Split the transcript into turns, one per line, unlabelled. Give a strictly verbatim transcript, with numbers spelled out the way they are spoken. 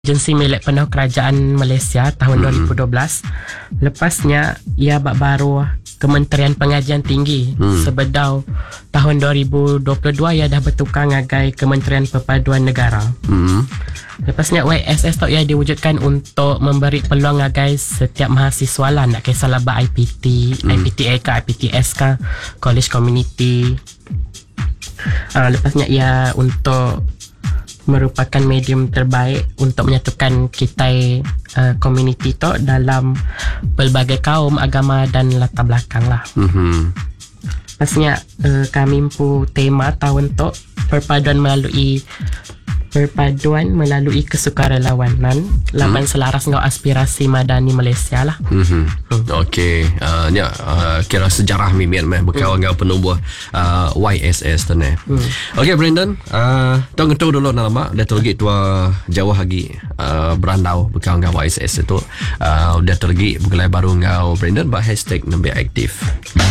agensi milik penuh kerajaan Malaysia tahun hmm. dua ribu dua belas. Lepasnya ia baru Kementerian Pengajian Tinggi hmm. sebedau tahun dua ribu dua puluh dua ia dah bertukar ngagai Kementerian Perpaduan Negara. Hmm. Lepasnya Y S S tu ia diwujudkan untuk memberi peluang ngagai setiap mahasiswa lah nak kisah labak I P T, hmm. I P T A ke I P T S ke, college community. Uh, lepasnya ia untuk merupakan medium terbaik untuk menyatukan kita uh, komuniti tu dalam pelbagai kaum, agama dan latar belakang lah. Mm-hmm. Pasnya uh, kami pu tema tahun tu perpaduan melalui perpaduan melalui kesukarelawanan laban hmm. selaras dengan aspirasi madani Malaysia lah. Mm-hmm. Hmm.
Okey, uh, ni uh, kira sejarah mimian meh berkawan dengan hmm. penubuh uh, Y S S tu ni. Hmm. Okey Brandon, uh, tong tu dulu nama dia tergi tua jauh lagi uh, berandau berkawan dengan Y S S itu. Uh, dia tergi bergelai baru ngau Brandon bah hashtag nembe aktif.